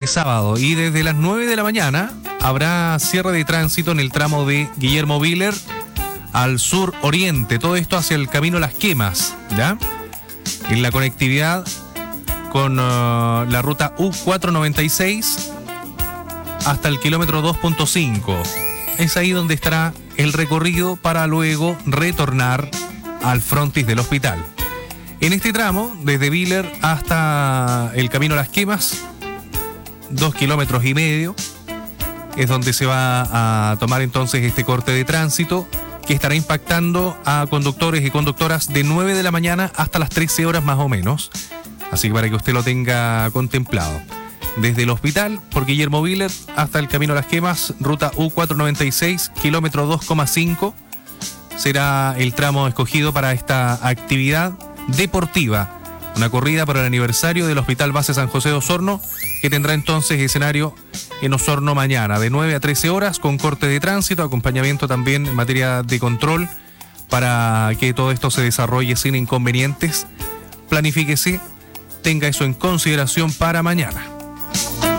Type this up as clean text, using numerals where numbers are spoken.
sábado. Y desde las 9 de la mañana habrá cierre de tránsito en el tramo de Guillermo Viler al sur oriente. Todo esto hacia el camino Las Quemas, ¿ya? En la conectividad con la ruta U496 hasta el kilómetro 2.5. Es ahí donde estará el recorrido para luego retornar al frontis del hospital. En este tramo, desde Viler hasta el camino Las Quemas, 2,5 kilómetros, es donde se va a tomar entonces este corte de tránsito que estará impactando a conductores y conductoras de 9 de la mañana hasta las 13 horas más o menos. Así que para que usted lo tenga contemplado. Desde el hospital, por Guillermo Viler, hasta el camino Las Quemas, ruta U496, kilómetro 2,5, será el tramo escogido para esta actividad deportiva. Una corrida para el aniversario del Hospital Base San José de Osorno, que tendrá entonces escenario en Osorno mañana, de 9 a 13 horas, con corte de tránsito, acompañamiento también en materia de control, para que todo esto se desarrolle sin inconvenientes. Planifíquese, tenga eso en consideración para mañana.